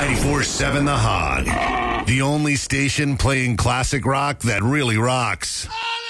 94.7 The Hog. The only station playing classic rock that really rocks.